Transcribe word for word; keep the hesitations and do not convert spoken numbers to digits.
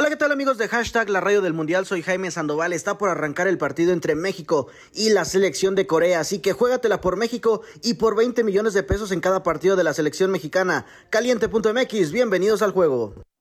Hola, ¿qué tal amigos de Hashtag La Radio del Mundial? Soy Jaime Sandoval. Está por arrancar el partido entre México y la selección de Corea, así que juégatela por México y por veinte millones de pesos en cada partido de la selección mexicana. Caliente punto m x, bienvenidos al juego.